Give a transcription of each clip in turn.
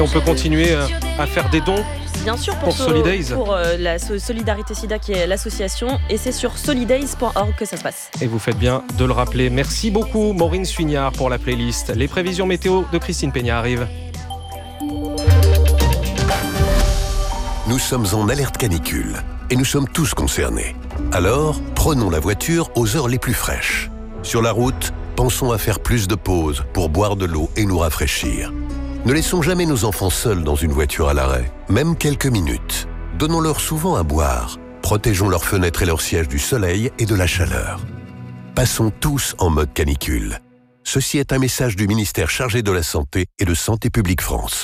On peut continuer à faire des dons. Bien sûr, pour Solidays. Pour la Solidarité Sida qui est l'association, et c'est sur solidays.org que ça se passe. Et vous faites bien de le rappeler. Merci beaucoup Maureen Suignard pour la playlist. Les prévisions météo de Christine Peña arrivent. Nous sommes en alerte canicule et nous sommes tous concernés. Alors, prenons la voiture aux heures les plus fraîches. Sur la route, pensons à faire plus de pauses pour boire de l'eau et nous rafraîchir. Ne laissons jamais nos enfants seuls dans une voiture à l'arrêt, même quelques minutes. Donnons-leur souvent à boire. Protégeons leurs fenêtres et leurs sièges du soleil et de la chaleur. Passons tous en mode canicule. Ceci est un message du ministère chargé de la Santé et de Santé publique France.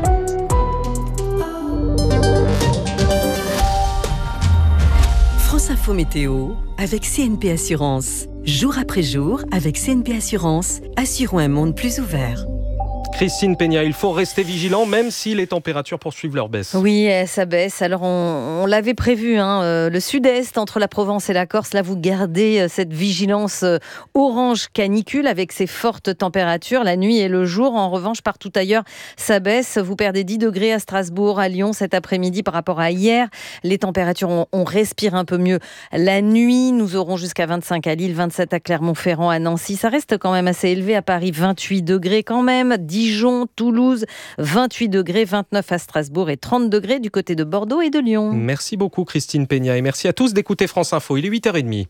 France Info Météo avec CNP Assurance. Jour après jour, avec CNP Assurance, assurons un monde plus ouvert. Christine Peña, il faut rester vigilant même si les températures poursuivent leur baisse. Oui, ça baisse. Alors on l'avait prévu, le sud-est entre la Provence et la Corse, là vous gardez cette vigilance orange canicule avec ces fortes températures la nuit et le jour. En revanche, partout ailleurs, ça baisse. Vous perdez 10 degrés à Strasbourg, à Lyon cet après-midi par rapport à hier. Les températures, on respire un peu mieux. La nuit, nous aurons jusqu'à 25 à Lille, 27 à Clermont-Ferrand, à Nancy. Ça reste quand même assez élevé à Paris, 28 degrés quand même. Dijon, Toulouse, 28 degrés, 29 à Strasbourg et 30 degrés du côté de Bordeaux et de Lyon. Merci beaucoup Christine Peña et merci à tous d'écouter France Info. Il est 8h30.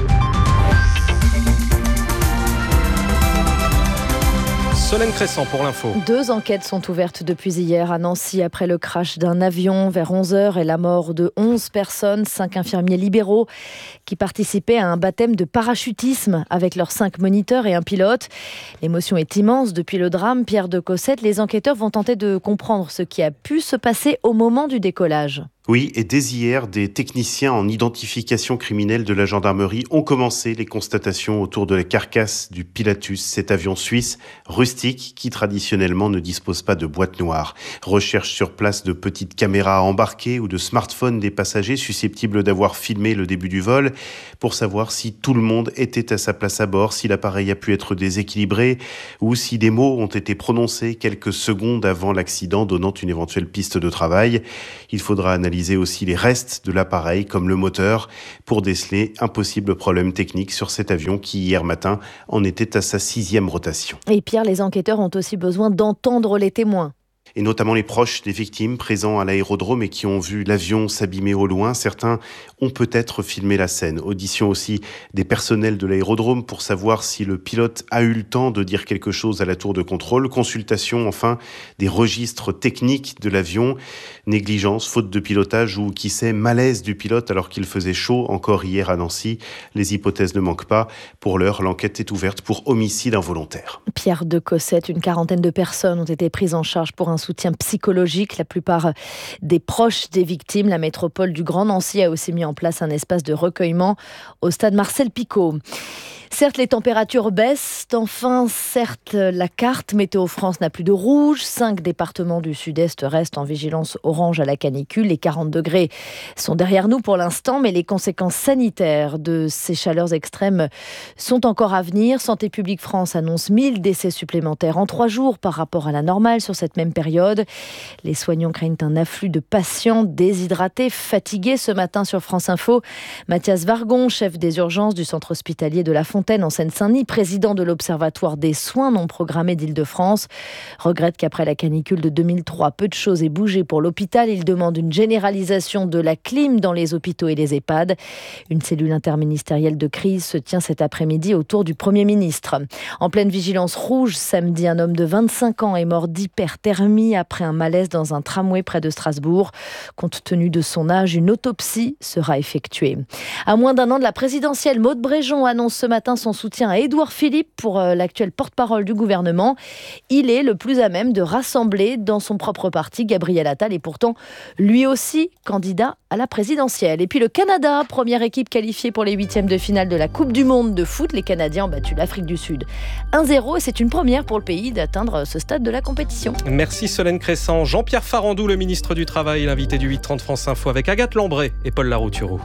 Solène Crescent pour l'info. 2 enquêtes sont ouvertes depuis hier à Nancy après le crash d'un avion vers 11h et la mort de 11 personnes, 5 infirmiers libéraux qui participaient à un baptême de parachutisme avec leurs 5 moniteurs et un pilote. L'émotion est immense depuis le drame. Pierre de Cossette, les enquêteurs vont tenter de comprendre ce qui a pu se passer au moment du décollage. Oui, et dès hier, des techniciens en identification criminelle de la gendarmerie ont commencé les constatations autour de la carcasse du Pilatus, cet avion suisse rustique qui traditionnellement ne dispose pas de boîte noire. Recherche sur place de petites caméras embarquées ou de smartphones des passagers susceptibles d'avoir filmé le début du vol pour savoir si tout le monde était à sa place à bord, si l'appareil a pu être déséquilibré ou si des mots ont été prononcés quelques secondes avant l'accident, donnant une éventuelle piste de travail. Il faudra analyser aussi les restes de l'appareil comme le moteur pour déceler un possible problème technique sur cet avion qui hier matin en était à sa 6e rotation. Et Pierre, les enquêteurs ont aussi besoin d'entendre les témoins. Et notamment les proches des victimes présents à l'aérodrome et qui ont vu l'avion s'abîmer au loin. Certains ont peut-être filmé la scène. Audition aussi des personnels de l'aérodrome pour savoir si le pilote a eu le temps de dire quelque chose à la tour de contrôle. Consultation enfin des registres techniques de l'avion. Négligence, faute de pilotage ou qui sait malaise du pilote alors qu'il faisait chaud encore hier à Nancy. Les hypothèses ne manquent pas. Pour l'heure, l'enquête est ouverte pour homicide involontaire. Pierre de Cossette, une quarantaine de personnes ont été prises en charge pour un soutien psychologique. La plupart des proches des victimes. La métropole du Grand Nancy a aussi mis en place un espace de recueillement au stade Marcel Picot. Certes, les températures baissent. Enfin, certes, la carte Météo France n'a plus de rouge. 5 départements du sud-est restent en vigilance orange à la canicule. Les 40 degrés sont derrière nous pour l'instant, mais les conséquences sanitaires de ces chaleurs extrêmes sont encore à venir. Santé publique France annonce 1000 décès supplémentaires en 3 jours par rapport à la normale sur cette même période. Les soignants craignent un afflux de patients déshydratés, fatigués. Ce matin sur France Info, Mathias Vargon, chef des urgences du centre hospitalier de La Fontaine en Seine-Saint-Denis, président de l'Observatoire des soins non programmés d'Île-de-France, regrette qu'après la canicule de 2003, peu de choses aient bougé pour l'hôpital. Il demande une généralisation de la clim dans les hôpitaux et les EHPAD. Une cellule interministérielle de crise se tient cet après-midi autour du Premier ministre. En pleine vigilance rouge, samedi, un homme de 25 ans est mort d'hyperthermie après un malaise dans un tramway près de Strasbourg. Compte tenu de son âge, une autopsie sera effectuée. À moins d'un an de la présidentielle, Maud Bréjon annonce ce matin son soutien à Édouard Philippe pour l'actuel porte-parole du gouvernement. Il est le plus à même de rassembler dans son propre parti. Gabriel Attal est pourtant lui aussi candidat à la présidentielle. Et puis le Canada, première équipe qualifiée pour les 8e de finale de la Coupe du Monde de foot. Les Canadiens ont battu l'Afrique du Sud 1-0 et c'est une première pour le pays d'atteindre ce stade de la compétition. Merci Solène Crescent. Jean-Pierre Farandou, le ministre du Travail, l'invité du 8h30 France Info avec Agathe Lambré et Paul Larouturou.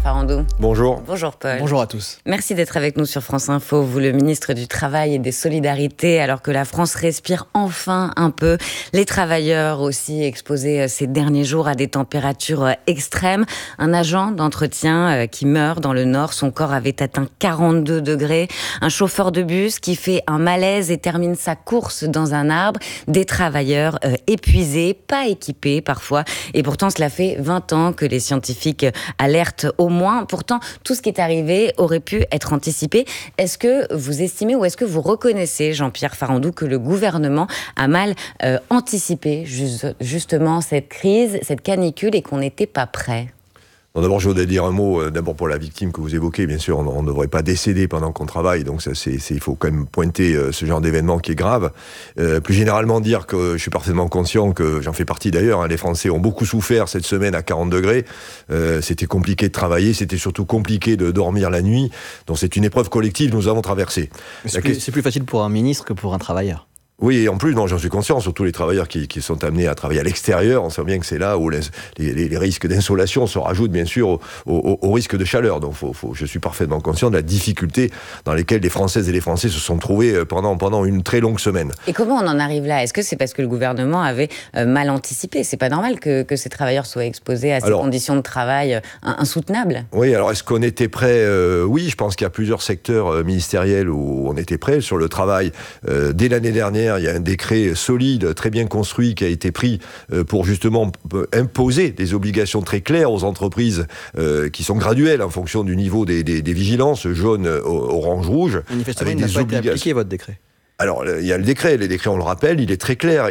Farandou. Bonjour. Bonjour Paul. Bonjour à tous. Merci d'être avec nous sur France Info, vous le ministre du Travail et des Solidarités, alors que la France respire enfin un peu. Les travailleurs aussi exposés ces derniers jours à des températures extrêmes. Un agent d'entretien qui meurt dans le Nord, son corps avait atteint 42 degrés. Un chauffeur de bus qui fait un malaise et termine sa course dans un arbre. Des travailleurs épuisés, pas équipés parfois. Et pourtant, cela fait 20 ans que les scientifiques alertent au moins. Pourtant, tout ce qui est arrivé aurait pu être anticipé. Est-ce que vous estimez ou est-ce que vous reconnaissez, Jean-Pierre Farandou, que le gouvernement a mal anticipé justement cette crise, cette canicule et qu'on n'était pas prêt ? D'abord, je voudrais dire un mot d'abord pour la victime que vous évoquez. Bien sûr, on ne devrait pas décéder pendant qu'on travaille, donc ça, il faut quand même pointer ce genre d'événement qui est grave. Plus généralement, dire que je suis parfaitement conscient que j'en fais partie d'ailleurs. Les Français ont beaucoup souffert cette semaine à 40 degrés. C'était compliqué de travailler, c'était surtout compliqué de dormir la nuit. Donc c'est une épreuve collective que nous avons traversée. C'est plus facile pour un ministre que pour un travailleur. Oui, et en plus, j'en suis conscient, surtout les travailleurs qui sont amenés à travailler à l'extérieur, on sait bien que c'est là où les risques d'insolation se rajoutent bien sûr au risque de chaleur. Donc je suis parfaitement conscient de la difficulté dans laquelle les Françaises et les Français se sont trouvés pendant une très longue semaine. Et comment on en arrive là ? Est-ce que c'est parce que le gouvernement avait mal anticipé ? C'est pas normal que ces travailleurs soient exposés à ces conditions de travail insoutenables. Oui, alors est-ce qu'on était prêt ? Oui, je pense qu'il y a plusieurs secteurs ministériels où on était prêt sur le travail. Dès l'année dernière, il y a un décret solide, très bien construit, qui a été pris pour justement imposer des obligations très claires aux entreprises qui sont graduelles en fonction du niveau des vigilances, jaune, orange, rouge. Manifestement, il n'a pas été appliqué, votre décret. Alors, il y a le décret. Les décrets, on le rappelle, il est très clair.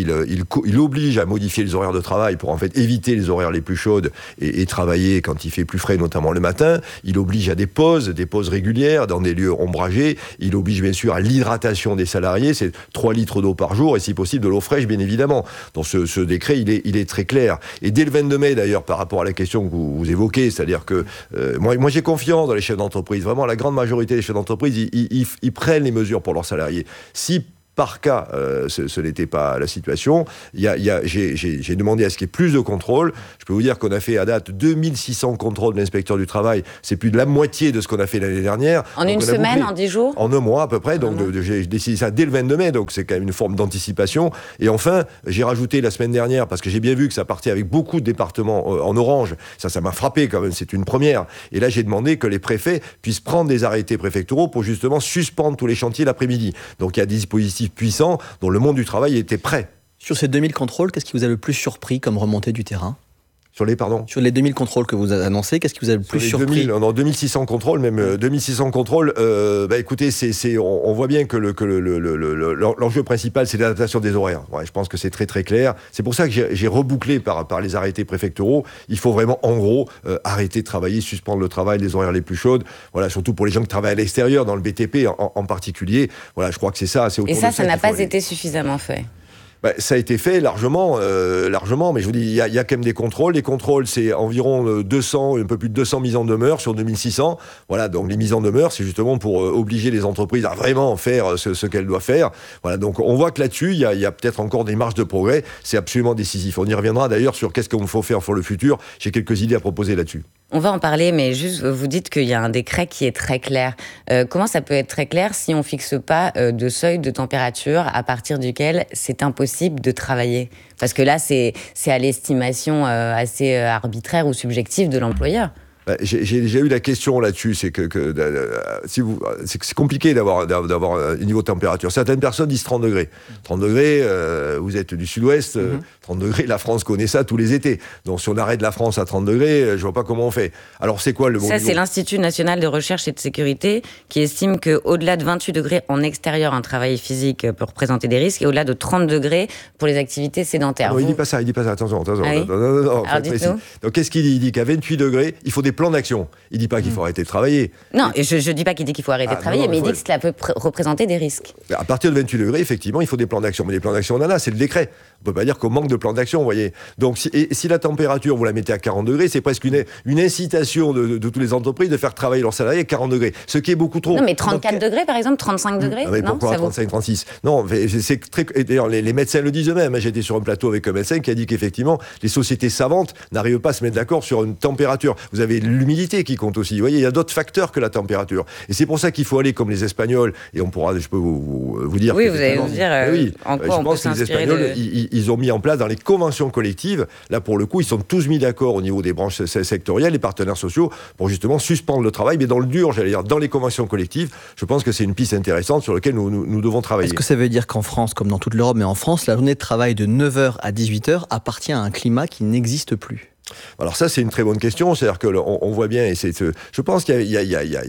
Il oblige à modifier les horaires de travail pour en fait éviter les horaires les plus chaudes et travailler quand il fait plus frais, notamment le matin. Il oblige à des pauses régulières dans des lieux ombragés. Il oblige bien sûr à l'hydratation des salariés. C'est 3 litres d'eau par jour et si possible de l'eau fraîche, bien évidemment. Donc ce décret, il est très clair. Et dès le 22 mai, d'ailleurs, par rapport à la question que vous évoquez, c'est-à-dire que moi j'ai confiance dans les chefs d'entreprise. Vraiment, la grande majorité des chefs d'entreprise, ils prennent les mesures pour leurs salariés. Si par cas, ce n'était pas la situation, j'ai demandé à ce qu'il y ait plus de contrôles. Je peux vous dire qu'on a fait à date 2600 contrôles de l'inspecteur du travail. C'est plus de la moitié de ce qu'on a fait l'année dernière. En une semaine, en 10 jours ? En un mois à peu près. Donc j'ai décidé ça dès le 22 mai, donc c'est quand même une forme d'anticipation. Et enfin, j'ai rajouté la semaine dernière, parce que j'ai bien vu que ça partait avec beaucoup de départements en orange. Ça m'a frappé quand même, c'est une première. Et là, j'ai demandé que les préfets puissent prendre des arrêtés préfectoraux pour justement suspendre tous les chantiers l'après-midi. Donc il y a des dispositifs puissants dont le monde du travail était prêt. Sur ces 2000 contrôles, qu'est-ce qui vous a le plus surpris comme remontée du terrain ? Sur les 2000 contrôles que vous avez annoncés, qu'est-ce qui vous a le plus surpris ? On a 2600 contrôles, même 2600 contrôles. Écoutez, on voit bien que l'enjeu principal, c'est l'adaptation des horaires. Ouais, je pense que c'est très très clair. C'est pour ça que j'ai rebouclé par les arrêtés préfectoraux. Il faut vraiment, en gros, arrêter de travailler, suspendre le travail, les horaires les plus chaudes. Voilà, surtout pour les gens qui travaillent à l'extérieur, dans le BTP en particulier. Voilà, je crois que c'est ça. Et ça n'a pas été suffisamment fait. Ça a été fait largement, mais je vous dis, il y a quand même des contrôles. Les contrôles, c'est environ 200, un peu plus de 200 mises en demeure sur 2600. Voilà, donc les mises en demeure, c'est justement pour obliger les entreprises à vraiment faire ce qu'elles doivent faire. Voilà, donc on voit que là-dessus, il y a peut-être encore des marges de progrès. C'est absolument décisif. On y reviendra d'ailleurs sur qu'est-ce qu'il faut faire pour le futur. J'ai quelques idées à proposer là-dessus. On va en parler, mais juste, vous dites qu'il y a un décret qui est très clair. Comment ça peut être très clair si on ne fixe pas de seuil de température à partir duquel c'est impossible de travailler ? Parce que là, c'est à l'estimation assez arbitraire ou subjective de l'employeur. J'ai déjà eu la question là-dessus, c'est c'est compliqué d'avoir un niveau de température. Certaines personnes disent 30 degrés. 30 degrés, vous êtes du sud-ouest, 30 degrés, la France connaît ça tous les étés. Donc si on arrête la France à 30 degrés, je vois pas comment on fait. Alors c'est quoi le bon niveau ? C'est l'Institut national de recherche et de sécurité qui estime qu'au-delà de 28 degrés en extérieur, un travail physique peut représenter des risques, et au-delà de 30 degrés pour les activités sédentaires. Non, il dit pas ça, attention. Ah oui. Non, alors dites-nous. Donc qu'est-ce qu'il dit ? Il dit qu'à 28 degrés, il faut des plans d'action. Il dit pas qu'il faut arrêter de travailler. Non, et je dis pas qu'il dit qu'il faut arrêter de travailler, mais il dit que cela peut représenter des risques. À partir de 28 degrés, effectivement, il faut des plans d'action. Mais les plans d'action, on en a, c'est le décret. On peut pas dire qu'on manque de plans d'action, vous voyez. Donc si la température, vous la mettez à 40 degrés, c'est presque une incitation de toutes les entreprises de faire travailler leurs salariés à 40 degrés. Ce qui est beaucoup trop. Non, mais 34 degrés, par exemple, 35 degrés. Mais pourquoi 35, 36 ? Non, c'est très. D'ailleurs, les médecins le disent eux-mêmes. J'étais sur un plateau avec un médecin qui a dit qu'effectivement, les sociétés savantes n'arrivent pas à se mettre d'accord sur une température. Vous avez l'humidité qui compte aussi. Vous voyez, il y a d'autres facteurs que la température. Et c'est pour ça qu'il faut aller comme les Espagnols, et je peux vous dire... Oui, vous allez nous dire en quoi je pense que les Espagnols, ils ont mis en place dans les conventions collectives, là pour le coup, ils sont tous mis d'accord au niveau des branches sectorielles, les partenaires sociaux, pour justement suspendre le travail, mais dans le dur, j'allais dire, dans les conventions collectives. Je pense que c'est une piste intéressante sur laquelle nous devons travailler. Est-ce que ça veut dire qu'en France, comme dans toute l'Europe, mais en France, la journée de travail de 9h à 18h appartient à un climat qui n'existe plus? Alors ça, c'est une très bonne question. C'est-à-dire que on voit bien, et je pense qu'il y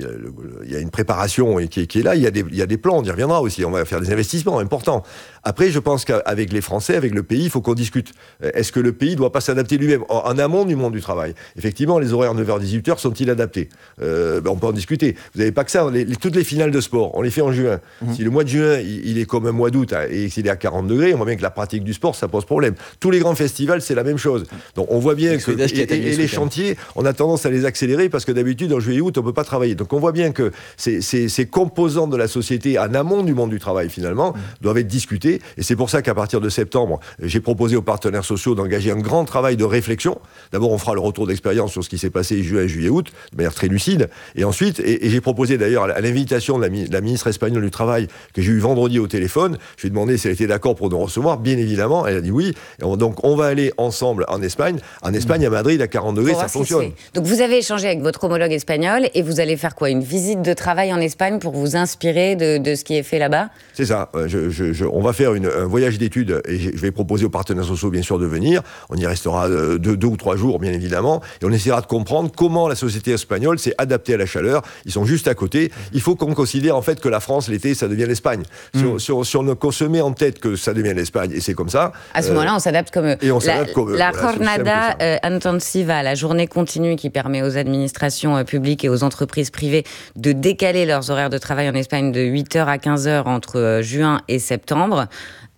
a une préparation qui est là. Il y a des plans. On y reviendra aussi. On va faire des investissements importants. Après, je pense qu'avec les Français, avec le pays, il faut qu'on discute. Est-ce que le pays ne doit pas s'adapter lui-même en amont du monde du travail? Effectivement, les horaires 9h-18h sont-ils adaptés? On peut en discuter. Vous n'avez pas que ça. Toutes les finales de sport, on les fait en juin. Si le mois de juin, il est comme un mois d'août et qu'il est à 40 degrés, on voit bien que la pratique du sport, ça pose problème. Tous les grands festivals, c'est la même chose. Donc on voit bien que et les chantiers, on a tendance à les accélérer parce que d'habitude, en juillet et août, on ne peut pas travailler. Donc on voit bien que ces composants de la société en amont du monde du travail, finalement, doivent être discutés. Et c'est pour ça qu'à partir de septembre, j'ai proposé aux partenaires sociaux d'engager un grand travail de réflexion. D'abord, on fera le retour d'expérience sur ce qui s'est passé juin, juillet, août, de manière très lucide. Et ensuite, et j'ai proposé d'ailleurs à l'invitation de la ministre espagnole du Travail, que j'ai eu vendredi au téléphone, je lui ai demandé si elle était d'accord pour nous recevoir. Bien évidemment, elle a dit oui. Donc on va aller ensemble en Espagne. En Espagne, à Madrid, à 40 degrés, ça fonctionne. Donc vous avez échangé avec votre homologue espagnol et vous allez faire quoi? Une visite de travail en Espagne pour vous inspirer de ce qui est fait là-bas? C'est ça. On va faire un voyage d'études et je vais proposer aux partenaires sociaux, bien sûr, de venir. On y restera 2 ou 3 jours, bien évidemment. Et on essaiera de comprendre comment la société espagnole s'est adaptée à la chaleur. Ils sont juste à côté. Il faut qu'on considère en fait que la France, l'été, ça devient l'Espagne. Si on se met en tête que ça devient l'Espagne, et c'est comme ça... À ce moment-là, on s'adapte comme eux. La jornada intensiva, la journée continue qui permet aux administrations publiques et aux entreprises privées de décaler leurs horaires de travail en Espagne de 8h à 15h entre juin et septembre.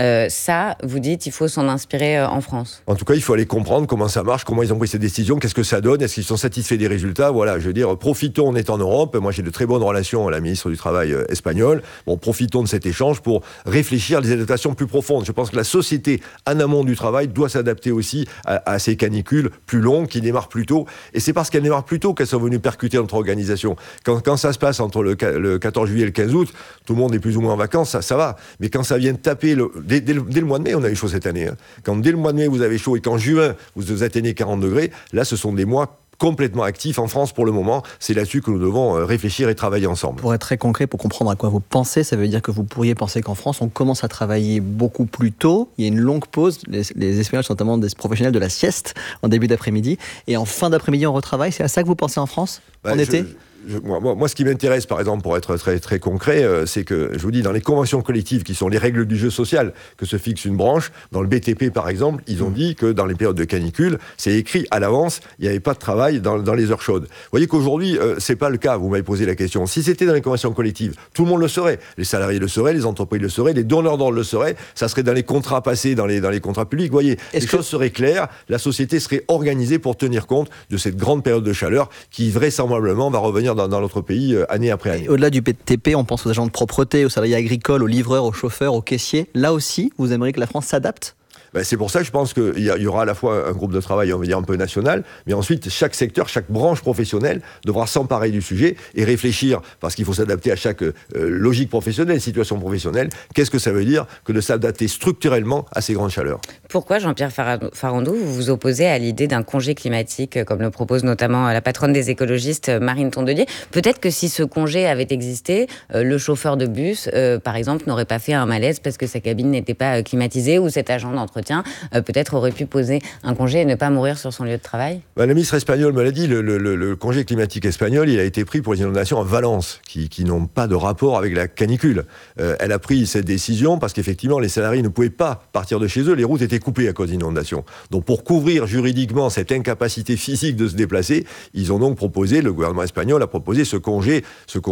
Ça, vous dites, il faut s'en inspirer en France. En tout cas, il faut aller comprendre comment ça marche, comment ils ont pris ces décisions, qu'est-ce que ça donne, est-ce qu'ils sont satisfaits des résultats. Voilà, je veux dire, profitons, on est en Europe. Moi, j'ai de très bonnes relations à la ministre du Travail espagnole. Bon, profitons de cet échange pour réfléchir à des adaptations plus profondes. Je pense que la société, en amont du travail, doit s'adapter aussi à ces canicules plus longues qui démarrent plus tôt. Et c'est parce qu'elles démarrent plus tôt qu'elles sont venues percuter notre organisation. Quand ça se passe entre le 14 juillet et le 15 août, tout le monde est plus ou moins en vacances, ça va. Mais quand ça vient taper dès le mois de mai, on a eu chaud cette année. Quand dès le mois de mai, vous avez chaud et qu'en juin, vous atteignez 40 degrés, là, ce sont des mois complètement actifs en France pour le moment. C'est là-dessus que nous devons réfléchir et travailler ensemble. Pour être très concret, pour comprendre à quoi vous pensez, ça veut dire que vous pourriez penser qu'en France, on commence à travailler beaucoup plus tôt. Il y a une longue pause. Les Espagnols sont notamment des professionnels de la sieste en début d'après-midi. Et en fin d'après-midi, on retravaille. C'est à ça que vous pensez en France, en été ? Moi, ce qui m'intéresse, par exemple, pour être très, très concret, c'est que, je vous dis, dans les conventions collectives, qui sont les règles du jeu social que se fixe une branche, dans le BTP, par exemple, ils ont dit que dans les périodes de canicule, c'est écrit à l'avance, il n'y avait pas de travail dans les heures chaudes. Vous voyez qu'aujourd'hui, c'est pas le cas, vous m'avez posé la question. Si c'était dans les conventions collectives, tout le monde le saurait. Les salariés le sauraient, les entreprises le sauraient, les donneurs d'ordre le sauraient, ça serait dans les contrats passés, dans les contrats publics. Vous voyez, les choses seraient claires, la société serait organisée pour tenir compte de cette grande période de chaleur qui, vraisemblablement, va revenir dans notre pays année après année. Et au-delà du BTP, on pense aux agents de propreté, aux salariés agricoles, aux livreurs, aux chauffeurs, aux caissiers. Là aussi, vous aimeriez que la France s'adapte ? C'est pour ça que je pense qu'il y aura à la fois un groupe de travail, on va dire, un peu national, mais ensuite, chaque secteur, chaque branche professionnelle devra s'emparer du sujet et réfléchir, parce qu'il faut s'adapter à chaque logique professionnelle, situation professionnelle. Qu'est-ce que ça veut dire que de s'adapter structurellement à ces grandes chaleurs ? Pourquoi, Jean-Pierre Farandou, vous vous opposez à l'idée d'un congé climatique, comme le propose notamment la patronne des écologistes, Marine Tondelier ? Peut-être que si ce congé avait existé, le chauffeur de bus, par exemple, n'aurait pas fait un malaise parce que sa cabine n'était pas climatisée, ou cet agent d'entretien peut-être aurait pu poser un congé et ne pas mourir sur son lieu de travail. La ministre espagnole me l'a dit, le congé climatique espagnol, il a été pris pour les inondations à Valence, qui n'ont pas de rapport avec la canicule. Elle a pris cette décision parce qu'effectivement, les salariés ne pouvaient pas partir de chez eux, les routes étaient coupées à cause d'inondations. Donc pour couvrir juridiquement cette incapacité physique de se déplacer, ils ont donc proposé, le gouvernement espagnol a proposé ce congé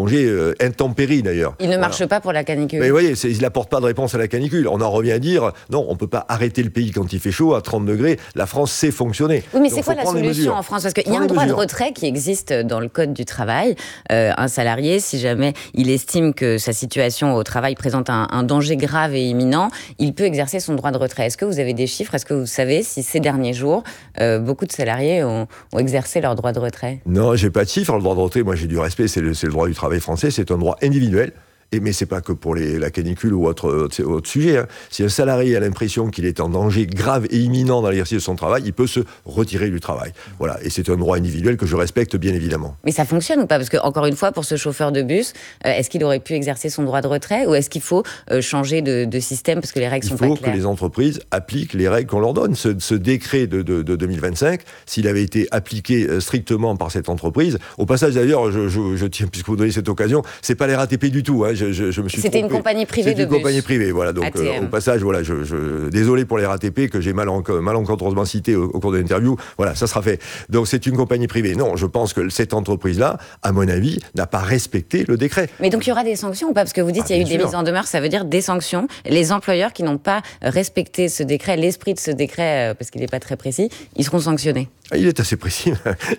intempérie d'ailleurs. Il ne marche pas pour la canicule. Mais vous voyez, il n'apporte pas de réponse à la canicule. On en revient à dire, non, on ne peut pas arrêter le pays quand il fait chaud à 30 degrés. La France sait fonctionner. Oui, mais c'est quoi la solution en France ? Parce qu'il y a un droit de retrait qui existe dans le Code du travail. Un salarié, si jamais il estime que sa situation au travail présente un danger grave et imminent, il peut exercer son droit de retrait. Est-ce que vous avez des chiffres. Est-ce que vous savez si ces derniers jours, beaucoup de salariés ont exercé leur droit de retrait ? Non, j'ai pas de chiffres. Le droit de retrait, moi j'ai du respect, c'est le droit du travail français, c'est un droit individuel. Mais c'est pas que pour la canicule ou autre sujet. Si un salarié a l'impression qu'il est en danger grave et imminent dans l'exercice de son travail, il peut se retirer du travail. Voilà. Et c'est un droit individuel que je respecte bien évidemment. Mais ça fonctionne ou pas ? Parce que, encore une fois, pour ce chauffeur de bus, est-ce qu'il aurait pu exercer son droit de retrait ou est-ce qu'il faut changer de système parce que les règles sont pas claires ? Il faut que les entreprises appliquent les règles qu'on leur donne. Ce décret de 2025, s'il avait été appliqué strictement par cette entreprise, au passage d'ailleurs, je tiens, puisque vous donnez cette occasion, c'est pas les RATP du tout. Je me suis C'était trompé. une compagnie privée de bus. C'est une compagnie privée, voilà. Donc, au passage, voilà, désolé pour les RATP que j'ai malencontreusement cité au cours de l'interview. Voilà, ça sera fait. Donc, c'est une compagnie privée. Non, je pense que cette entreprise-là, à mon avis, n'a pas respecté le décret. Mais donc, il y aura des sanctions ou pas ? Parce que vous dites qu'il y a eu des mises en demeure, ça veut dire des sanctions. Les employeurs qui n'ont pas respecté ce décret, l'esprit de ce décret, parce qu'il n'est pas très précis, ils seront sanctionnés. Il est assez précis.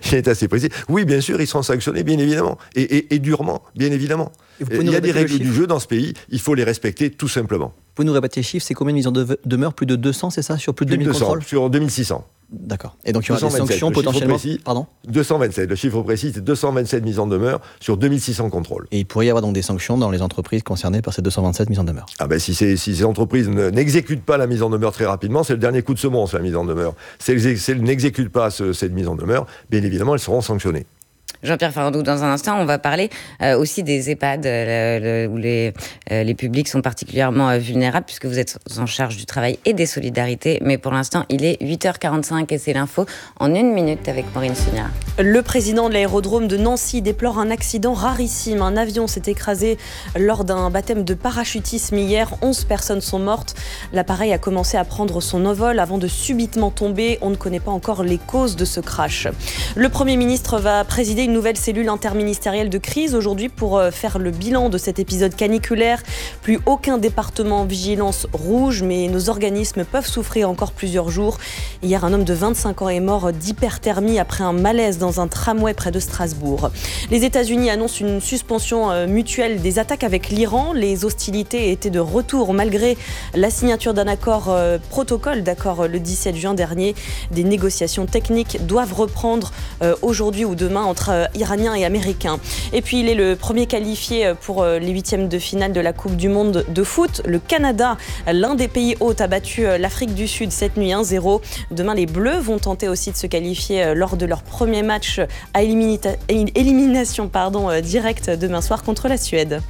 Oui, bien sûr, ils seront sanctionnés, bien évidemment. Et durement, bien évidemment. Il y a des règles du jeu dans ce pays, il faut les respecter tout simplement. Vous pouvez nous répéter les chiffres, c'est combien de mises en demeure ? Plus de 200, c'est ça ? Sur plus de 2000 contrôles ? Sur 2600. D'accord. Et donc il y aura des sanctions potentiellement... Pardon ? 227, le chiffre précis, c'est 227 mises en demeure sur 2600 contrôles. Et il pourrait y avoir donc des sanctions dans les entreprises concernées par ces 227 mises en demeure. Si ces entreprises n'exécutent pas la mise en demeure très rapidement, c'est le dernier coup de semonce, la mise en demeure. Si elles n'exécutent pas cette mise en demeure, bien évidemment, elles seront sanctionnées. Jean-Pierre Farandou, dans un instant, on va parler aussi des EHPAD où les publics sont particulièrement vulnérables puisque vous êtes en charge du travail et des solidarités. Mais pour l'instant, il est 8h45 et c'est l'info en 1 minute avec Maureen Sugnard. Le président de l'aérodrome de Nancy déplore un accident rarissime. Un avion s'est écrasé lors d'un baptême de parachutisme hier. 11 personnes sont mortes. L'appareil a commencé à prendre son envol avant de subitement tomber. On ne connaît pas encore les causes de ce crash. Le Premier ministre va présider une nouvelle cellule interministérielle de crise aujourd'hui pour faire le bilan de cet épisode caniculaire. Plus aucun département en vigilance rouge, mais nos organismes peuvent souffrir encore plusieurs jours. Hier, un homme de 25 ans est mort d'hyperthermie après un malaise dans un tramway près de Strasbourg. Les États-Unis annoncent une suspension mutuelle des attaques avec l'Iran. Les hostilités étaient de retour malgré la signature d'un protocole d'accord le 17 juin dernier. Des négociations techniques doivent reprendre aujourd'hui ou demain entre Iraniens et Américains. Et puis il est le premier qualifié pour les huitièmes de finale de la Coupe du Monde de foot. Le Canada, l'un des pays hôtes, a battu l'Afrique du Sud cette nuit 1-0. Demain, les Bleus vont tenter aussi de se qualifier lors de leur premier match à élimination directe demain soir contre la Suède.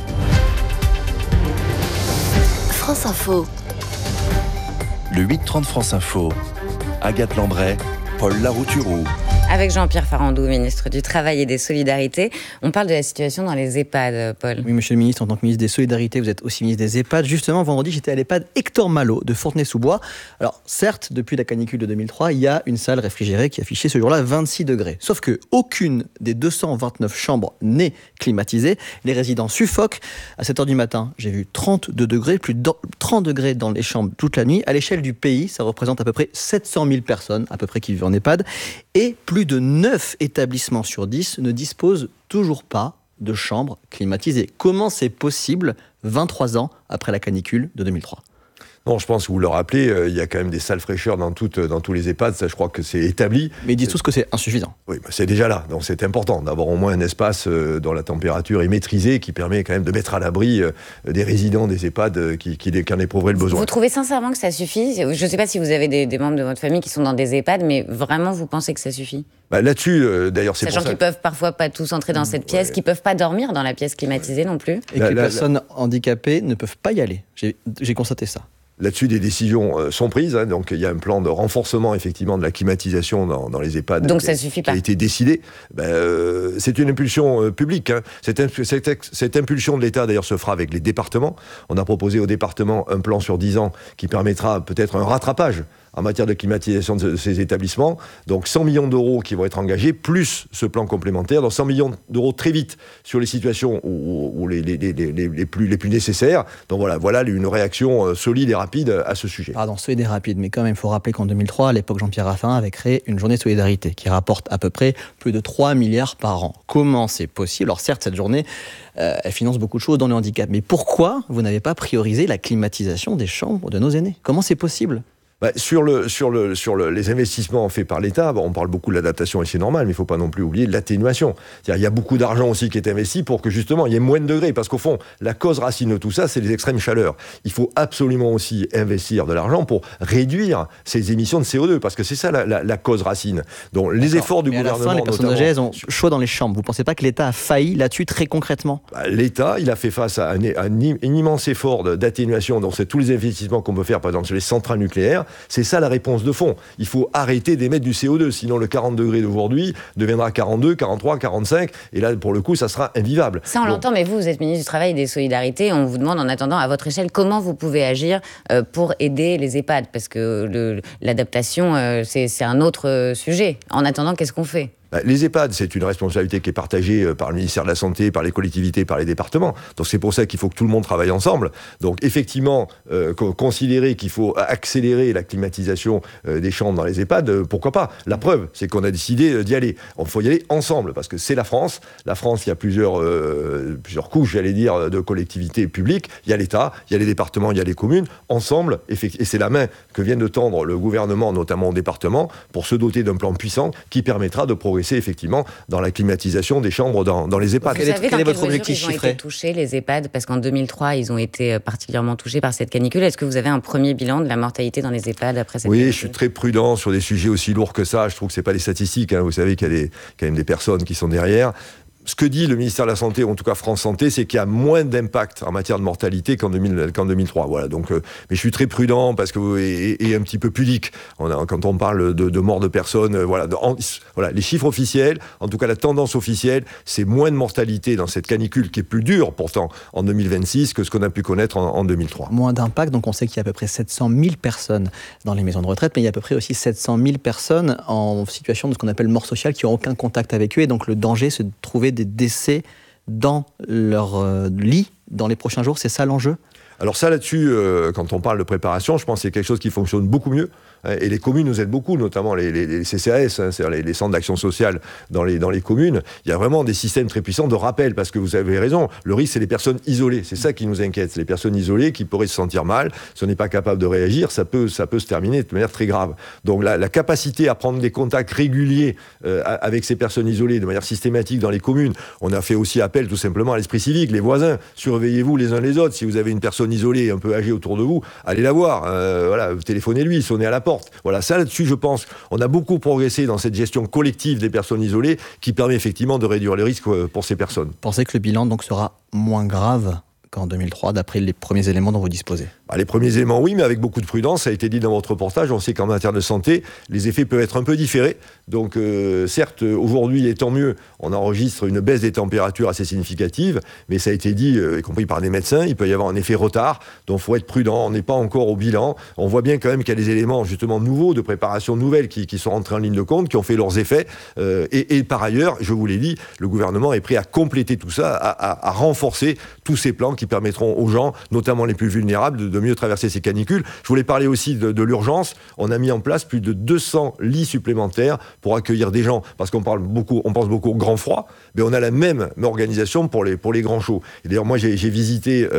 France Info. Le 8-30 France Info. Agathe Lambray, Paul Larouturou. Avec Jean-Pierre Farandou, ministre du Travail et des Solidarités. On parle de la situation dans les EHPAD, Paul. Oui, monsieur le ministre, en tant que ministre des Solidarités, vous êtes aussi ministre des EHPAD. Justement, vendredi, j'étais à l'EHPAD Hector Malot de Fontenay-sous-Bois. Alors, certes, depuis la canicule de 2003, il y a une salle réfrigérée qui affichait ce jour-là 26 degrés. Sauf que aucune des 229 chambres n'est climatisée. Les résidents suffoquent. À 7h du matin, j'ai vu 32 degrés, plus de 30 degrés dans les chambres toute la nuit. À l'échelle du pays, ça représente à peu près 700 000 personnes, à peu près, qui vivent en EHPAD. Et plus de 9 établissements sur 10 ne disposent toujours pas de chambres climatisées. Comment c'est possible 23 ans après la canicule de 2003 ? Non, je pense que vous le rappelez, il y a quand même des salles fraîcheurs dans tous les EHPAD, ça je crois que c'est établi. Mais ils disent tous que c'est insuffisant. Oui, c'est déjà là, donc c'est important d'avoir au moins un espace dont la température est maîtrisée, qui permet quand même de mettre à l'abri des résidents des EHPAD qui en éprouveraient le besoin. Vous trouvez sincèrement que ça suffit ? Je ne sais pas si vous avez des membres de votre famille qui sont dans des EHPAD, mais vraiment vous pensez que ça suffit ? Là-dessus, d'ailleurs, c'est sachant qu'ils peuvent parfois pas tous entrer dans cette pièce, qu'ils peuvent pas dormir dans la pièce climatisée non plus. Et que les personnes handicapées ne peuvent pas y aller. J'ai constaté ça. Là-dessus, des décisions sont prises. Donc, il y a un plan de renforcement, effectivement, de la climatisation dans les EHPAD. Donc, ça suffit pas. Qui a été décidé. C'est une impulsion publique. Cette impulsion de l'État, d'ailleurs, se fera avec les départements. On a proposé aux départements un plan sur 10 ans qui permettra peut-être un rattrapage en matière de climatisation de ces établissements. Donc 100 millions d'euros qui vont être engagés, plus ce plan complémentaire. Donc 100 millions d'euros très vite sur les situations où les plus nécessaires. Donc voilà une réaction solide et rapide à ce sujet. Pardon, solide et rapide, mais quand même, il faut rappeler qu'en 2003, à l'époque, Jean-Pierre Raffarin avait créé une journée de solidarité qui rapporte à peu près plus de 3 milliards par an. Comment c'est possible ? Alors certes, cette journée, elle finance beaucoup de choses dans le handicap. Mais pourquoi vous n'avez pas priorisé la climatisation des chambres de nos aînés ? Comment c'est possible ? Sur les investissements faits par l'État, on parle beaucoup de l'adaptation et c'est normal, mais il ne faut pas non plus oublier l'atténuation. C'est-à-dire, il y a beaucoup d'argent aussi qui est investi pour que justement il y ait moins de degrés, parce qu'au fond, la cause racine de tout ça, c'est les extrêmes chaleurs. Il faut absolument aussi investir de l'argent pour réduire ces émissions de CO2, parce que c'est ça la cause racine. Donc les efforts du gouvernement... À la fin, les personnes âgées, elles ont chaud dans les chambres. Vous ne pensez pas que l'État a failli là-dessus très concrètement ? L'État, il a fait face à un immense effort d'atténuation, donc c'est tous les investissements qu'on peut faire, par exemple sur les centrales nucléaires. C'est ça la réponse de fond. Il faut arrêter d'émettre du CO2, sinon le 40 degrés d'aujourd'hui deviendra 42, 43, 45, et là, pour le coup, ça sera invivable. Ça, on l'entend, mais vous êtes ministre du Travail et des Solidarités, on vous demande en attendant, à votre échelle, comment vous pouvez agir pour aider les EHPAD, parce que l'adaptation, c'est un autre sujet. En attendant, qu'est-ce qu'on fait ? Les EHPAD, c'est une responsabilité qui est partagée par le ministère de la Santé, par les collectivités, par les départements. Donc c'est pour ça qu'il faut que tout le monde travaille ensemble. Donc effectivement, considérer qu'il faut accélérer la climatisation des chambres dans les EHPAD, pourquoi pas ? La preuve, c'est qu'on a décidé d'y aller. Il faut y aller ensemble, parce que c'est la France. La France, il y a plusieurs couches, j'allais dire, de collectivités publiques. Il y a l'État, il y a les départements, il y a les communes. Ensemble, et c'est la main que vient de tendre le gouvernement, notamment au département, pour se doter d'un plan puissant qui permettra de progresser effectivement dans la climatisation des chambres dans les EHPAD. Vous savez quel est votre objectif chiffré ? Ils ont été touchés, les EHPAD, parce qu'en 2003, ils ont été particulièrement touchés par cette canicule. Est-ce que vous avez un premier bilan de la mortalité dans les EHPAD après cette canicule ? Oui, je suis très prudent sur des sujets aussi lourds que ça. Je trouve que c'est pas des statistiques. Vous savez qu'il y a quand même des personnes qui sont derrière. Ce que dit le ministère de la Santé, ou en tout cas France Santé, c'est qu'il y a moins d'impact en matière de mortalité qu'en 2003. Voilà. Donc, mais je suis très prudent parce que, et un petit peu pudique. Quand on parle de mort de personnes, voilà, les chiffres officiels, en tout cas la tendance officielle, c'est moins de mortalité dans cette canicule qui est plus dure pourtant en 2026 que ce qu'on a pu connaître en 2003. Moins d'impact, donc on sait qu'il y a à peu près 700 000 personnes dans les maisons de retraite, mais il y a à peu près aussi 700 000 personnes en situation de ce qu'on appelle mort sociale qui n'ont aucun contact avec eux, et donc le danger c'est de trouver des décès dans leur lit dans les prochains jours, c'est ça l'enjeu ? Alors ça là-dessus, quand on parle de préparation, je pense que c'est quelque chose qui fonctionne beaucoup mieux. Et les communes nous aident beaucoup, notamment les CCAS, c'est-à-dire les centres d'action sociale dans les communes. Il y a vraiment des systèmes très puissants de rappel, parce que vous avez raison, le risque, c'est les personnes isolées. C'est ça qui nous inquiète, c'est les personnes isolées qui pourraient se sentir mal. Si on n'est pas capable de réagir, ça peut se terminer de manière très grave. Donc la capacité à prendre des contacts réguliers avec ces personnes isolées de manière systématique dans les communes, on a fait aussi appel tout simplement à l'esprit civique, les voisins, surveillez-vous les uns les autres. Si vous avez une personne isolée, un peu âgée autour de vous, allez la voir, téléphonez-lui, sonnez à la porte. Voilà, ça là-dessus, je pense, on a beaucoup progressé dans cette gestion collective des personnes isolées qui permet effectivement de réduire les risques pour ces personnes. Pensez que le bilan donc sera moins grave qu'en 2003, d'après les premiers éléments dont vous disposez ? Les premiers éléments, oui, mais avec beaucoup de prudence. Ça a été dit dans votre reportage. On sait qu'en matière de santé, les effets peuvent être un peu différés. Donc, certes, aujourd'hui, et tant mieux, on enregistre une baisse des températures assez significative, mais ça a été dit, y compris par des médecins, il peut y avoir un effet retard. Donc, il faut être prudent. On n'est pas encore au bilan. On voit bien quand même qu'il y a des éléments, justement, nouveaux, de préparation nouvelle qui sont rentrés en ligne de compte, qui ont fait leurs effets. Et par ailleurs, je vous l'ai dit, le gouvernement est prêt à compléter tout ça, à renforcer tous ces plans qui permettront aux gens, notamment les plus vulnérables, de mieux traverser ces canicules. Je voulais parler aussi de l'urgence. On a mis en place plus de 200 lits supplémentaires pour accueillir des gens, parce qu'on pense beaucoup au grand froid, mais on a la même organisation pour les grands chauds. Et d'ailleurs, moi, j'ai visité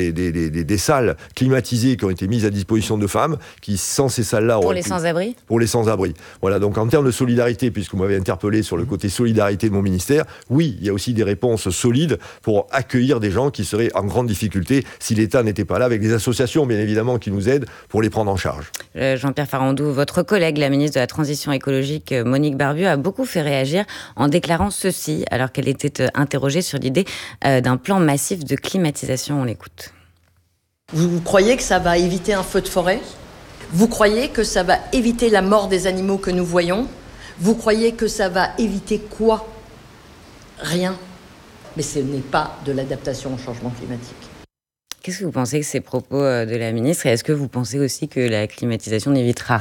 des salles climatisées qui ont été mises à disposition de femmes, qui, sans ces salles-là... Pour les sans-abri ? Pour les sans-abri. Voilà, donc en termes de solidarité, puisque vous m'avez interpellé sur le côté solidarité de mon ministère, oui, il y a aussi des réponses solides pour accueillir des gens qui seraient en grande difficulté si l'État n'était pas là, avec des associations, bien évidemment, qui nous aident pour les prendre en charge. Jean-Pierre Farandou, votre collègue, la ministre de la Transition écologique, Monique Barbieux, a beaucoup fait réagir en déclarant ceci, alors qu'elle était interrogée sur l'idée d'un plan massif de climatisation. On l'écoute. Vous croyez que ça va éviter un feu de forêt ? Vous croyez que ça va éviter la mort des animaux que nous voyons ? Vous croyez que ça va éviter quoi ? Rien. Mais ce n'est pas de l'adaptation au changement climatique. Qu'est-ce que vous pensez de ces propos de la ministre ? Et est-ce que vous pensez aussi que la climatisation n'évitera rien ?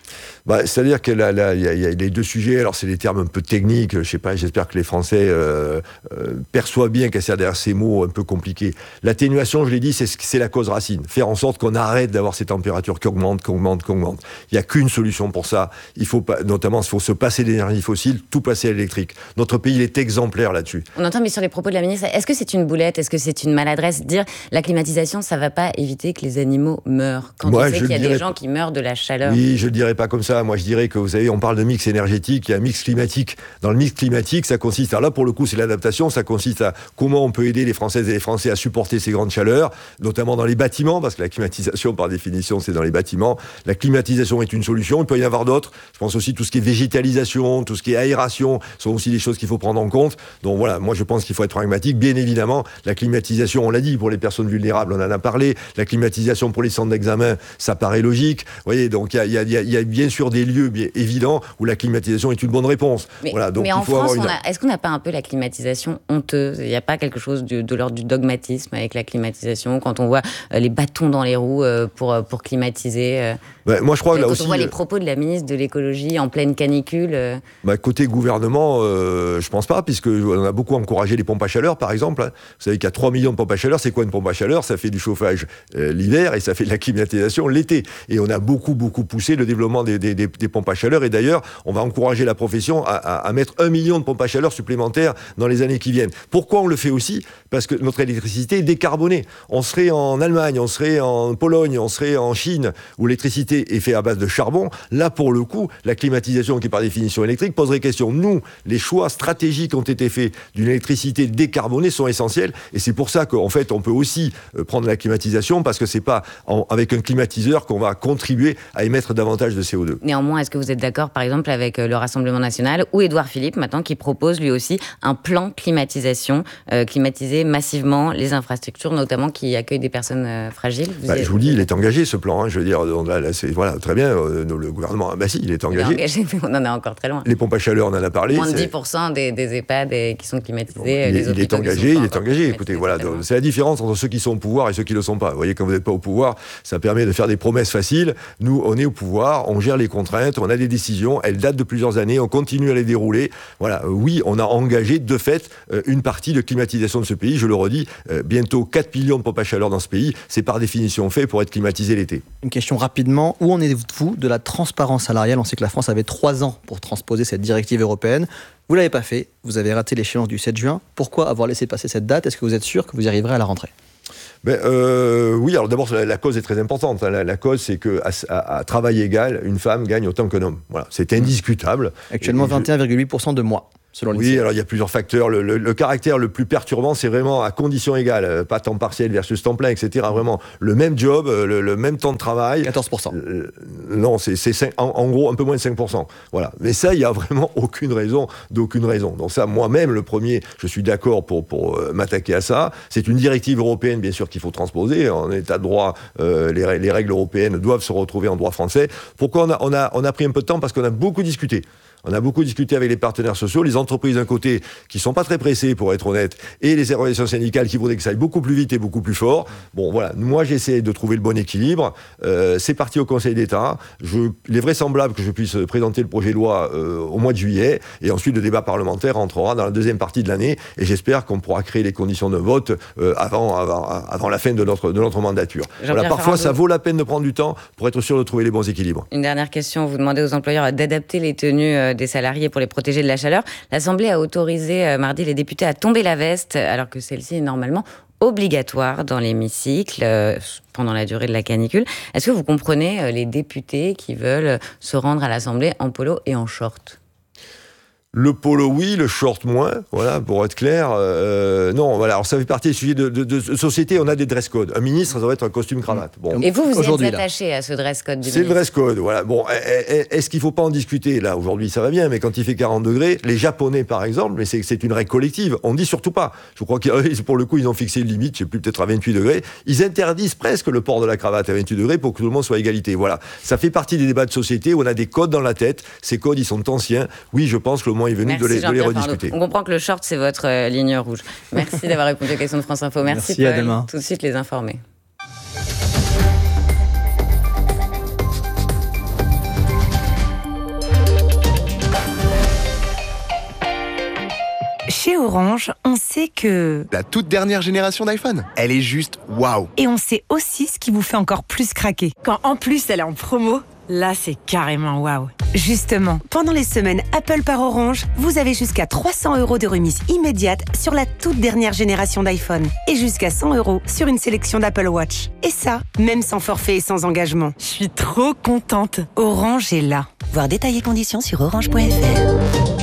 C'est-à-dire qu'il y a les deux sujets, alors c'est des termes un peu techniques, je sais pas, j'espère que les Français perçoivent bien qu'il y a derrière ces mots un peu compliqués. L'atténuation, je l'ai dit, c'est la cause racine. Faire en sorte qu'on arrête d'avoir ces températures qui augmentent. Il n'y a qu'une solution pour ça. Il faut se passer d'énergie fossile, tout passer à l'électrique. Notre pays, il est exemplaire là-dessus. On entend, mais sur les propos de la ministre, est-ce que c'est une boulette, est-ce que c'est une maladresse, dire la climatisation, ça ne va pas éviter que les animaux meurent, quand on sait qu'il y a des gens qui meurent de la chaleur? Oui, je ne le dirais pas comme ça. Moi, je dirais que, vous savez, on parle de mix énergétique, il y a un mix climatique. Dans le mix climatique, ça consiste, alors là, pour le coup, c'est l'adaptation, ça consiste à comment on peut aider les Françaises et les Français à supporter ces grandes chaleurs, notamment dans les bâtiments, parce que la climatisation, par définition, c'est dans les bâtiments. La climatisation est une solution, il peut y en avoir d'autres. Je pense aussi tout ce qui est végétalisation, tout ce qui est aération, sont aussi des choses qu'il faut prendre en compte. Donc voilà, moi, je pense qu'il faut être pragmatique. Bien évidemment, la climatisation, on l'a dit, pour les personnes vulnérables, on en a parlé. La climatisation pour les centres d'examen, ça paraît logique. Vous voyez, donc il y a bien sûr des lieux bien évidents où la climatisation est une bonne réponse. Mais, voilà, donc mais en France, est-ce qu'on n'a pas un peu la climatisation honteuse? Il n'y a pas quelque chose de l'ordre du dogmatisme avec la climatisation, quand on voit les bâtons dans les roues pour climatiser moi, je crois que là quand aussi, on voit les propos de la ministre de l'écologie en pleine canicule. Côté gouvernement, je pense pas, puisqu'on a beaucoup encouragé les pompes à chaleur, par exemple. Vous savez qu'il y a 3 millions de pompes à chaleur. C'est quoi une pompe à chaleur? Ça fait du chauffage l'hiver et ça fait de la climatisation l'été. Et on a beaucoup poussé le développement des pompes à chaleur. Et d'ailleurs, on va encourager la profession à mettre 1 million de pompes à chaleur supplémentaires dans les années qui viennent. Pourquoi on le fait aussi? Parce que notre électricité est décarbonée. On serait en Allemagne, on serait en Pologne, on serait en Chine, où l'électricité est faite à base de charbon. Là, pour le coup, la climatisation, qui est par définition électrique, poserait question. Nous, les choix stratégiques ont été faits d'une électricité décarbonée sont essentiels. Et c'est pour ça qu'en fait, on peut aussi prendre la climatisation, parce que c'est pas avec un climatiseur qu'on va contribuer à émettre davantage de CO2. Néanmoins, est-ce que vous êtes d'accord, par exemple, avec le Rassemblement national ou Édouard Philippe, maintenant, qui propose lui aussi un plan climatisation, climatiser massivement les infrastructures, notamment qui accueillent des personnes fragiles? Je vous dis, il est engagé, ce plan. Je veux dire, là, voilà, très bien, le gouvernement, si, il est engagé. Il est engagé, mais on en est encore très loin. Les pompes à chaleur, on en a parlé. Moins de 10% des EHPAD qui sont climatisés. Il est engagé. Écoutez, voilà, c'est la différence entre ceux qui sont au pouvoir et ceux qui ne le sont pas. Vous voyez, quand vous n'êtes pas au pouvoir, ça permet de faire des promesses faciles. Nous, on est au pouvoir, on gère les contraintes, on a des décisions, elles datent de plusieurs années, on continue à les dérouler. Voilà, oui, on a engagé de fait une partie de climatisation de ce pays. Je le redis, bientôt 4 millions de pompes à chaleur dans ce pays. C'est par définition fait pour être climatisé l'été. Une question rapidement, où en êtes-vous de la transparence salariale? On sait que la France avait 3 ans pour transposer cette directive européenne. Vous ne l'avez pas fait, vous avez raté l'échéance du 7 juin. Pourquoi avoir laissé passer cette date? Est-ce que vous êtes sûr que vous y arriverez à la rentrée? Oui, alors d'abord, la cause est très importante. La cause, c'est qu'à travail égal, une femme gagne autant qu'un homme. Voilà, c'est indiscutable. Actuellement, 21,8% de moins. Oui, alors il y a plusieurs facteurs. Le caractère le plus perturbant, c'est vraiment à condition égale, pas temps partiel versus temps plein, etc. Vraiment, le même job, le même temps de travail. 14%. Non, c'est en gros un peu moins de 5%. Voilà. Mais ça, il n'y a vraiment aucune raison. Donc ça, moi-même, le premier, je suis d'accord pour m'attaquer à ça. C'est une directive européenne, bien sûr, qu'il faut transposer. En état de droit, les règles européennes doivent se retrouver en droit français. Pourquoi on a pris un peu de temps? Parce qu'on a beaucoup discuté. On a beaucoup discuté avec les partenaires sociaux, les entreprises d'un côté qui ne sont pas très pressées, pour être honnête, et les organisations syndicales qui voudraient que ça aille beaucoup plus vite et beaucoup plus fort. Bon, voilà, moi j'essaie de trouver le bon équilibre. C'est parti au Conseil d'État. Il est vraisemblable que je puisse présenter le projet de loi au mois de juillet, et ensuite le débat parlementaire entrera dans la deuxième partie de l'année, et j'espère qu'on pourra créer les conditions de vote avant la fin de notre mandature. Voilà, parfois, ça vaut la peine de prendre du temps pour être sûr de trouver les bons équilibres. Une dernière question, vous demandez aux employeurs d'adapter les tenues des salariés pour les protéger de la chaleur. L'Assemblée a autorisé mardi les députés à tomber la veste, alors que celle-ci est normalement obligatoire dans l'hémicycle pendant la durée de la canicule. Est-ce que vous comprenez les députés qui veulent se rendre à l'Assemblée en polo et en short ? Le polo, oui, le short, moins. Voilà, pour être clair. Non, voilà. Alors, ça fait partie des sujets de société. On a des dress codes. Un ministre, ça doit être un costume cravate. Bon. Et vous êtes attaché à ce dress code du ministre ? C'est le dress code, voilà. Bon, est-ce qu'il ne faut pas en discuter ? Là, aujourd'hui, ça va bien, mais quand il fait 40 degrés, les Japonais, par exemple, mais c'est une règle collective, on dit surtout pas. Je crois que pour le coup, ils ont fixé une limite, je sais plus, peut-être à 28 degrés. Ils interdisent presque le port de la cravate à 28 degrés pour que tout le monde soit à égalité. Voilà. Ça fait partie des débats de société où on a des codes dans la tête. Ces codes, ils sont anciens. Oui, je pense que le moment est venu de les rediscuter. On comprend que le short, c'est votre ligne rouge. Merci d'avoir répondu aux questions de France Info. Merci Paul. À demain. Tout de suite, les informés. Chez Orange, on sait que... La toute dernière génération d'iPhone, elle est juste waouh. Et on sait aussi ce qui vous fait encore plus craquer. Quand en plus elle est en promo, là c'est carrément waouh. Justement, pendant les semaines Apple par Orange, vous avez jusqu'à 300 € de remise immédiate sur la toute dernière génération d'iPhone. Et jusqu'à 100 € sur une sélection d'Apple Watch. Et ça, même sans forfait et sans engagement. Je suis trop contente. Orange est là. Voir détails et conditions sur orange.fr.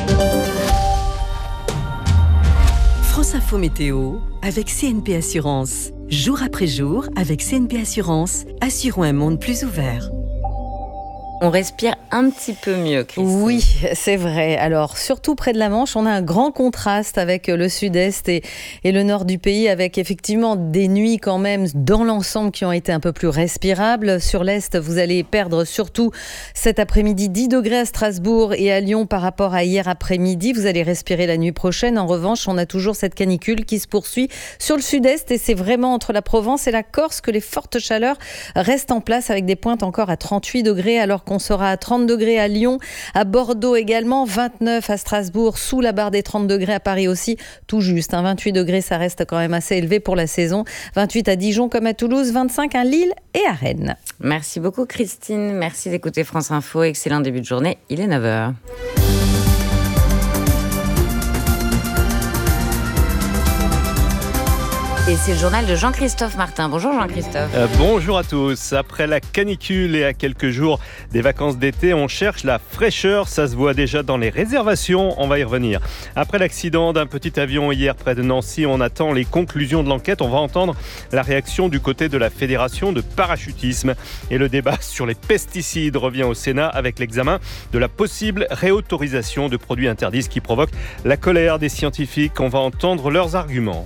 France Info Météo avec CNP Assurance. Jour après jour, avec CNP Assurance, assurons un monde plus ouvert. On respire un petit peu mieux, Christine. Oui, c'est vrai. Alors, surtout près de la Manche, on a un grand contraste avec le sud-est et le nord du pays, avec effectivement des nuits quand même dans l'ensemble qui ont été un peu plus respirables. Sur l'est, vous allez perdre surtout cet après-midi 10 degrés à Strasbourg et à Lyon par rapport à hier après-midi. Vous allez respirer la nuit prochaine. En revanche, on a toujours cette canicule qui se poursuit sur le sud-est et c'est vraiment entre la Provence et la Corse que les fortes chaleurs restent en place avec des pointes encore à 38 degrés alors qu'on sera à 30 degrés à Lyon, à Bordeaux également, 29 à Strasbourg, sous la barre des 30 degrés à Paris aussi, tout juste. 28 degrés, ça reste quand même assez élevé pour la saison. 28 à Dijon comme à Toulouse, 25 à Lille et à Rennes. Merci beaucoup Christine, merci d'écouter France Info. Excellent début de journée, il est 9h. Et c'est le journal de Jean-Christophe Martin. Bonjour Jean-Christophe. Bonjour à tous. Après la canicule et à quelques jours des vacances d'été, on cherche la fraîcheur. Ça se voit déjà dans les réservations. On va y revenir. Après l'accident d'un petit avion hier près de Nancy, on attend les conclusions de l'enquête. On va entendre la réaction du côté de la Fédération de parachutisme. Et le débat sur les pesticides revient au Sénat avec l'examen de la possible réautorisation de produits interdits, ce qui provoque la colère des scientifiques. On va entendre leurs arguments.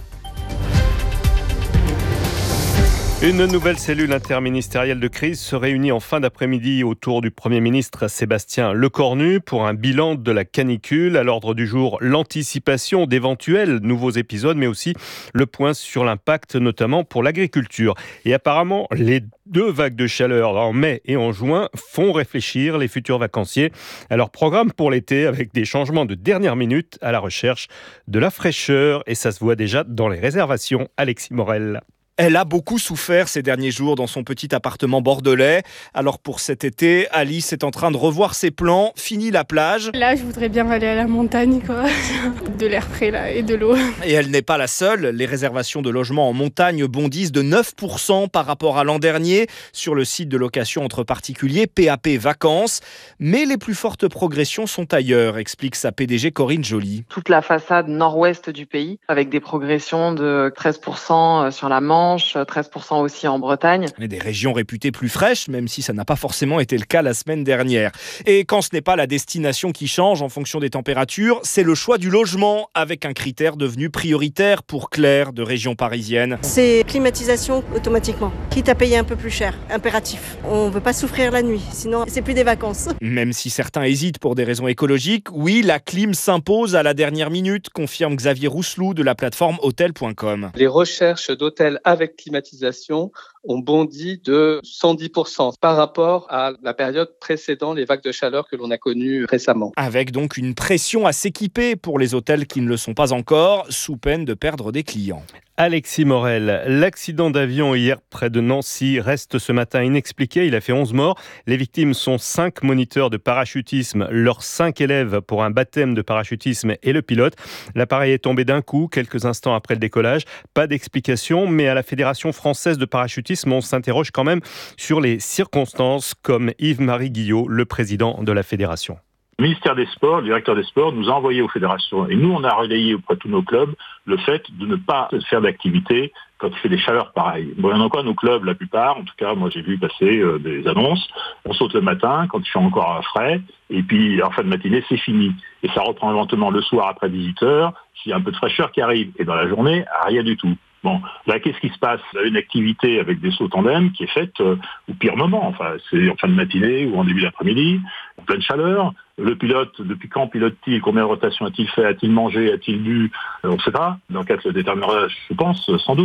Une nouvelle cellule interministérielle de crise se réunit en fin d'après-midi autour du Premier ministre Sébastien Lecornu pour un bilan de la canicule. À l'ordre du jour, l'anticipation d'éventuels nouveaux épisodes, mais aussi le point sur l'impact, notamment pour l'agriculture. Et apparemment, les deux vagues de chaleur en mai et en juin font réfléchir les futurs vacanciers à leur programme pour l'été avec des changements de dernière minute à la recherche de la fraîcheur. Et ça se voit déjà dans les réservations. Alexis Morel. Elle a beaucoup souffert ces derniers jours dans son petit appartement bordelais. Alors pour cet été, Alice est en train de revoir ses plans. Fini la plage. Là, je voudrais bien aller à la montagne, quoi. De l'air frais là et de l'eau. Et elle n'est pas la seule. Les réservations de logements en montagne bondissent de 9% par rapport à l'an dernier sur le site de location entre particuliers PAP Vacances. Mais les plus fortes progressions sont ailleurs, explique sa PDG Corinne Joly. Toute la façade nord-ouest du pays avec des progressions de 13% sur la Manche, 13% aussi en Bretagne. Et des régions réputées plus fraîches, même si ça n'a pas forcément été le cas la semaine dernière. Et quand ce n'est pas la destination qui change en fonction des températures, c'est le choix du logement, avec un critère devenu prioritaire pour Claire de région parisienne. C'est climatisation automatiquement, quitte à payer un peu plus cher, impératif. On ne veut pas souffrir la nuit, sinon c'est plus des vacances. Même si certains hésitent pour des raisons écologiques, oui, la clim s'impose à la dernière minute, confirme Xavier Rousselou de la plateforme Hôtel.com. Les recherches d'hôtels avec climatisation ont bondi de 110% par rapport à la période précédant les vagues de chaleur que l'on a connues récemment. Avec donc une pression à s'équiper pour les hôtels qui ne le sont pas encore, sous peine de perdre des clients. Alexis Morel, l'accident d'avion hier près de Nancy reste ce matin inexpliqué. Il a fait 11 morts. Les victimes sont 5 moniteurs de parachutisme, leurs 5 élèves pour un baptême de parachutisme et le pilote. L'appareil est tombé d'un coup, quelques instants après le décollage. Pas d'explication, mais à la Fédération française de parachutisme, on s'interroge quand même sur les circonstances, comme Yves-Marie Guillot, le président de la fédération. Le ministère des Sports, le directeur des Sports, nous a envoyé aux fédérations. Et nous, on a relayé auprès de tous nos clubs le fait de ne pas faire d'activité quand il fait des chaleurs pareilles. Bon, il y en a encore nos clubs, la plupart, en tout cas, moi j'ai vu passer des annonces. On saute le matin quand il fait encore frais. Et puis, en fin de matinée, c'est fini. Et ça reprend éventuellement le soir après 18h, s'il y a un peu de fraîcheur qui arrive. Et dans la journée, rien du tout. Bon, là, qu'est-ce qui se passe ? Il y a une activité avec des sauts tandem qui est faite au pire moment. Enfin, c'est en fin de matinée ou en début d'après-midi, en pleine chaleur. Le pilote, depuis quand pilote-t-il ? Combien de rotations a-t-il fait ? A-t-il mangé ? A-t-il bu ? On ne sait pas. L'enquête le déterminera, je pense, sans doute.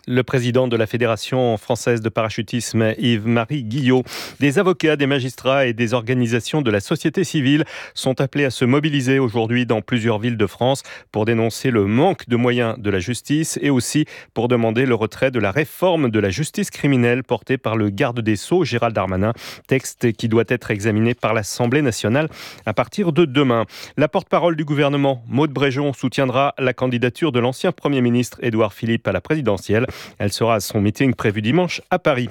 Le président de la Fédération française de parachutisme, Yves-Marie Guillot. Des avocats, des magistrats et des organisations de la société civile sont appelés à se mobiliser aujourd'hui dans plusieurs villes de France pour dénoncer le manque de moyens de la justice et aussi pour demander le retrait de la réforme de la justice criminelle portée par le garde des Sceaux, Gérald Darmanin, texte qui doit être examiné par l'Assemblée nationale à partir de demain. La porte-parole du gouvernement, Maud Bréjon, soutiendra la candidature de l'ancien Premier ministre Édouard Philippe à la présidentielle. Elle sera à son meeting prévu dimanche à Paris.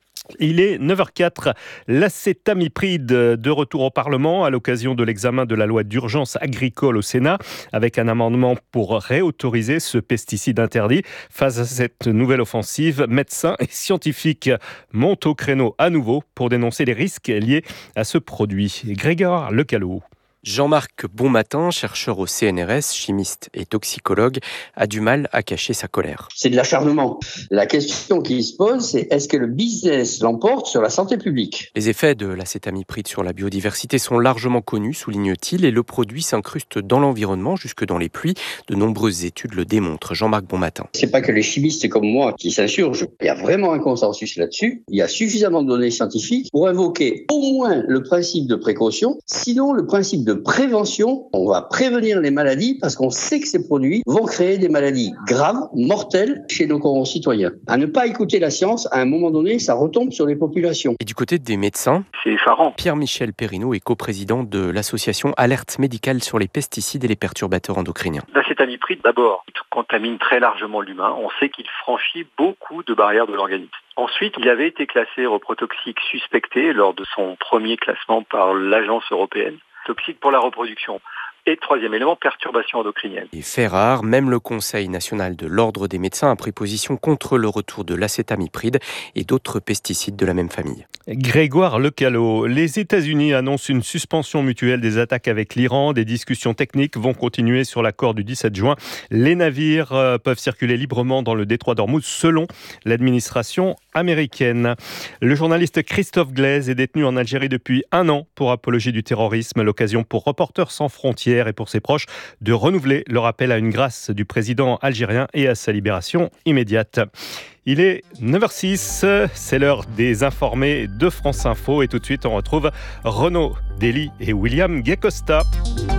Il est 9h04, l'acétamipride de retour au Parlement à l'occasion de l'examen de la loi d'urgence agricole au Sénat avec un amendement pour réautoriser ce pesticide interdit. Face à cette nouvelle offensive, médecins et scientifiques montent au créneau à nouveau pour dénoncer les risques liés à ce produit. Grégoire Lecalot. Jean-Marc Bonmatin, chercheur au CNRS, chimiste et toxicologue, a du mal à cacher sa colère. C'est de l'acharnement. La question qui se pose, c'est est-ce que le business l'emporte sur la santé publique ? Les effets de l'acétamipride sur la biodiversité sont largement connus, souligne-t-il, et le produit s'incruste dans l'environnement, jusque dans les pluies. De nombreuses études le démontrent. Jean-Marc Bonmatin. C'est pas que les chimistes comme moi qui s'insurgent. Il y a vraiment un consensus là-dessus. Il y a suffisamment de données scientifiques pour invoquer au moins le principe de précaution, sinon le principe de prévention. On va prévenir les maladies parce qu'on sait que ces produits vont créer des maladies graves, mortelles chez nos concitoyens. À ne pas écouter la science, à un moment donné, ça retombe sur les populations. Et du côté des médecins, c'est effarant. Pierre-Michel Perrineau est coprésident de l'association Alerte médicale sur les pesticides et les perturbateurs endocriniens. L'acétamipride, d'abord, contamine très largement l'humain. On sait qu'il franchit beaucoup de barrières de l'organisme. Ensuite, il avait été classé reprotoxique suspecté lors de son premier classement par l'Agence européenne. Toxique pour la reproduction. Et troisième élément, perturbation endocrinienne. Et fait rare, même le Conseil national de l'ordre des médecins a pris position contre le retour de l'acétamipride et d'autres pesticides de la même famille. Grégoire Lecalot. Les États-Unis annoncent une suspension mutuelle des attaques avec l'Iran. Des discussions techniques vont continuer sur l'accord du 17 juin. Les navires peuvent circuler librement dans le détroit d'Ormuz selon l'administration américaine. Le journaliste Christophe Glaise est détenu en Algérie depuis 1 an pour apologie du terrorisme. L'occasion pour Reporters sans frontières et pour ses proches de renouveler leur appel à une grâce du président algérien et à sa libération immédiate. Il est 9h06, c'est l'heure des informés de France Info et tout de suite on retrouve Renaud Dely et William Guécosta.